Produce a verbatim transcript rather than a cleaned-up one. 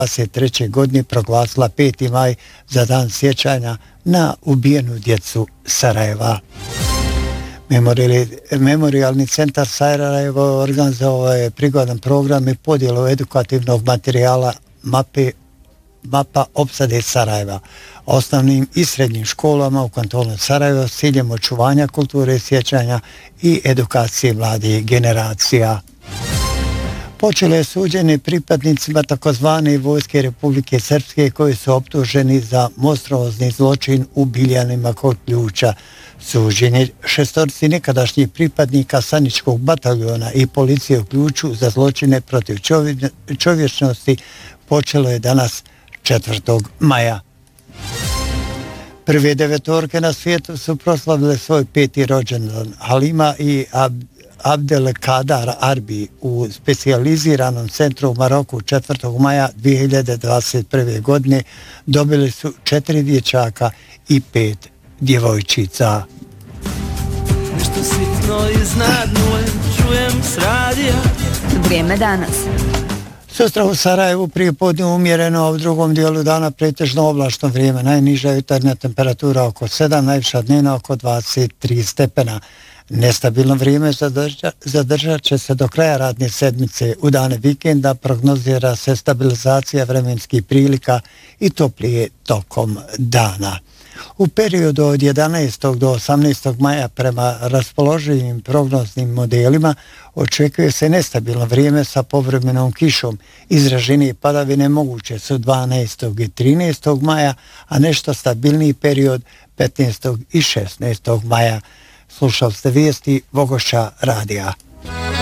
dvadeset treće. godine proglasila peti maj za dan sjećanja na ubijenu djecu Sarajeva. Memorijalni centar Sarajevo organizovao je prigodan program i podjelu edukativnog materijala mape, mapa opsade Sarajeva osnovnim i srednjim školama u kantonu Sarajevo s ciljem očuvanja kulture sjećanja i edukacije mladih generacija. Počelo je suđenje pripadnicima takozvane vojske Republike Srpske koji su optuženi za monstruozni zločin u Biljanima kod Ključa. Suđenje šestorici nekadašnjih pripadnika Saničkog bataljona i policije u Ključu za zločine protiv čovječnosti počelo je danas četvrtog maja. Prve devetorke na svijetu su proslavile svoj peti rođendan. Halima i Ab Abdelkadar Arbi u specijaliziranom centru u Maroku četvrtog maja dvije hiljade dvadeset prve. godine dobili su četiri dječaka i pet djevojčica. Nešto sitno iznadnule čujem s radija. Vrijeme danas. Sutra u Sarajevu prije podne umjereno, a u drugom dijelu dana pretežno oblačno vrijeme. Najniža jutarnja temperatura oko sedam, najviša dnevna oko dvadeset tri stepena. Nestabilno vrijeme zadrža, zadržat će se do kraja radne sedmice. U dane vikenda prognozira se stabilizacija vremenskih prilika i toplije tokom dana. U periodu od jedanaestog do osamnaestog maja prema raspoloživim prognoznim modelima očekuje se nestabilno vrijeme sa povremenom kišom. Izraženije padavine moguće su dvanaestog i trinaestog maja, a nešto stabilniji period petnaestog i šesnaestog maja. Slušali ste vijesti Vogošća radija.